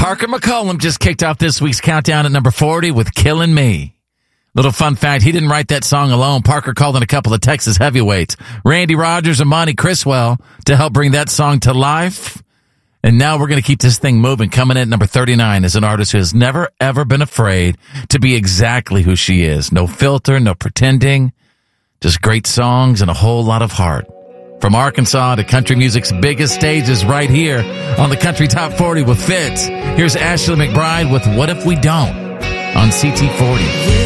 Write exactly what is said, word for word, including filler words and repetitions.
Parker McCollum just kicked off this week's countdown at number forty with Killing Me. Little fun fact, he didn't write that song alone. Parker called in a couple of Texas heavyweights, Randy Rogers and Monty Criswell, to help bring that song to life. And now we're going to keep this thing moving. Coming in at number thirty-nine is an artist who has never, ever been afraid to be exactly who she is. No filter, no pretending, just great songs and a whole lot of heart. From Arkansas to country music's biggest stages right here on the Country Top forty with Fitz. Here's Ashley McBryde with What If We Don't on C T forty.